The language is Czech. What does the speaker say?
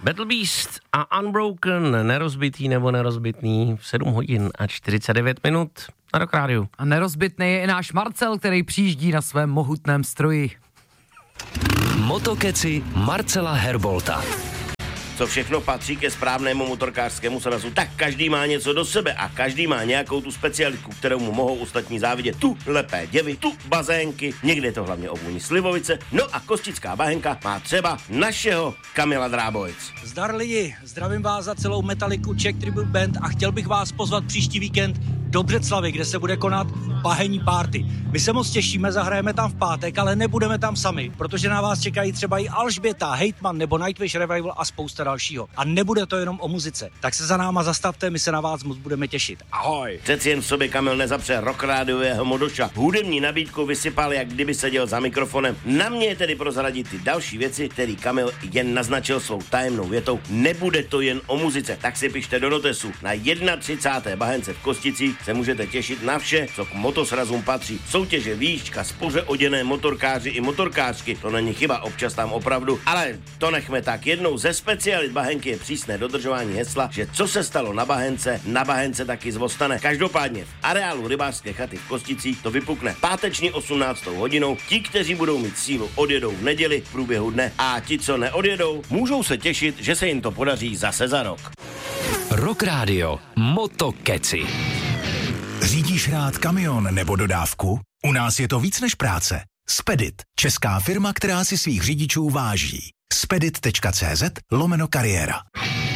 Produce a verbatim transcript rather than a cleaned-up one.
Battle Beast a Unbroken, nerozbitý nebo nerozbitný, v sedm hodin a čtyřicet devět minut na Rock Rádiu. A nerozbitný je i náš Marcel, který přijíždí na svém mohutném stroji. Motokeci Marcela Herbolta. Co všechno patří ke správnému motorkářskému srazu, tak každý má něco do sebe a každý má nějakou tu specialitku, kterou mu mohou ostatní závidět. Tu lepé děvy, tu bazénky, někde je to hlavně obvůní slivovice, no a Kostická bahenka má třeba našeho Kamila Drábojc. Zdar lidi, zdravím vás za celou Metaliku Czech Tribute Band a chtěl bych vás pozvat příští víkend do Břeclavy, kde se bude konat bahenní party. My se moc těšíme, zahrajeme tam v pátek, ale nebudeme tam sami, protože na vás čekají třeba i Alžběta, Hejtman nebo Nightwish Revival a spousta dalšího. A nebude to jenom o muzice. Tak se za náma zastavte, my se na vás moc budeme těšit. Ahoj! Přeci jen v sobě Kamil nezapře rock rádiového modoša. Hudební nabídku vysypal, jak kdyby seděl za mikrofonem. Na mě je tedy prozradit ty další věci, který Kamil jen naznačil svou tajemnou větou. Nebude to jen o muzice, tak si pište do notesu. Na třicáté první bahence v Kosticích se můžete těšit na vše, co k motosrazům patří. Soutěže, výšťka, spoře oděné motorkáři i motorkářky, to není chyba, občas tam opravdu, ale to nechme tak. Jednou ze specialit bahenky je přísné dodržování hesla, že co se stalo na bahence, na bahence taky zvostane. Každopádně v areálu rybářské chaty v Kosticích to vypukne páteční osmnáctou hodinou. Ti, kteří budou mít sílu, odjedou v neděli v průběhu dne a ti, co neodjedou, můžou se těšit, že se jim to podaří zase za rok. Rock Radio Motokeci. Řídíš rád kamion nebo dodávku? U nás je to víc než práce. Spedit, česká firma, která si svých řidičů váží. spedit tečka cé zet lomeno kariéra.